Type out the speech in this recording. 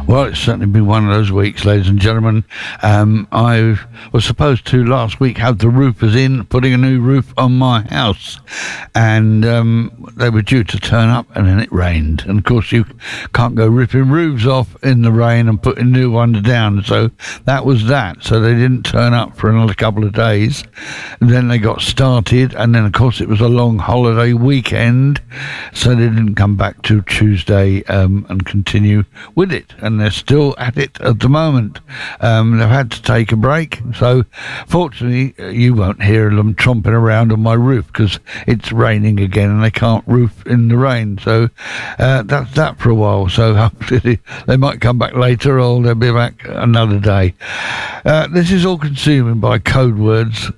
Well, it's certainly been one of those weeks, ladies and gentlemen. I was supposed to last week have the roofers in, putting a new roof on my house, and they were due to turn up, and then it rained. And of course, you can't go ripping roofs off in the rain and putting new ones down. So that was that. So they didn't turn up for another couple of days. And then they got started, and then of course it was a long holiday weekend, so they didn't come back till Tuesday and continue with it. And they're still at it at the moment. They've had to take a break, so fortunately you won't hear them tromping around on my roof because it's raining again and they can't roof in the rain. So that's that for a while. So hopefully they might come back later, or they'll be back another day. This is All Consuming by Code Words.